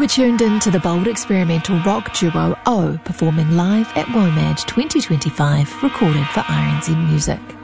were tuned in to the bold experimental rock duo O performing live at WOMAD 2025, recorded for RNZ Music.